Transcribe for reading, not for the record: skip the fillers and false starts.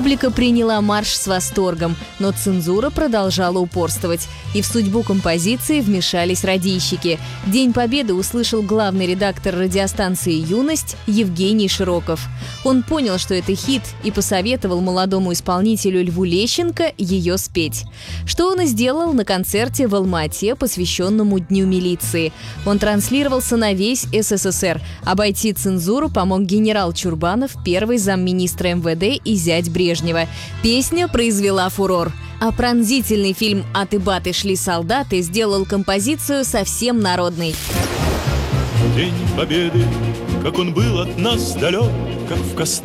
Публика приняла марш с восторгом, но цензура продолжала упорствовать. И в судьбу композиции вмешались радийщики. «День Победы» услышал главный редактор радиостанции «Юность» Евгений Широков. Он понял, что это хит, и посоветовал молодому исполнителю Льву Лещенко ее спеть. Что он и сделал на концерте в Алма-Ате, посвященному Дню милиции. Он транслировался на весь СССР. Обойти цензуру помог генерал Чурбанов, первый замминистра МВД и зять Брежнева. Песня произвела фурор. А пронзительный фильм «Аты-баты шли солдаты» сделал композицию совсем народной. День Победы, как он был от нас далек, как в кострах